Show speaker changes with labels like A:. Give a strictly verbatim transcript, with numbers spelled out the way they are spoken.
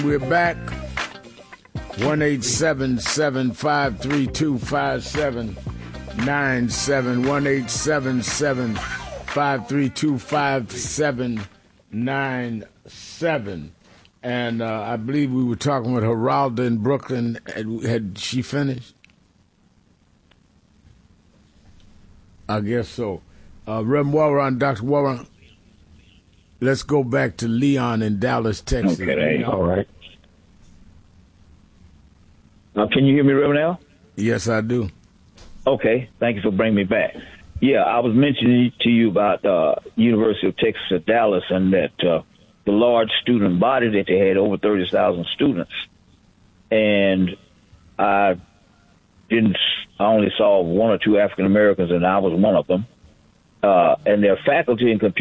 A: We're back. one eight seven seven, five three two, five seven nine seven. one eight seven seven, five three two, five seven nine seven. And uh, I believe we were talking with Geralda in Brooklyn. Had, had she finished? I guess so. Uh, Reverend Warren, Doctor Warren, let's go back to Leon in Dallas, Texas.
B: Okay, all right. Uh, can you hear me, Reverend Al?
A: Yes, I do.
B: Okay, thank you for bringing me back. Yeah, I was mentioning to you about uh, University of Texas at Dallas and that uh, the large student body that they had, over thirty thousand students. And I didn't, I only saw one or two African Americans, and I was one of them. Uh, and their faculty in computer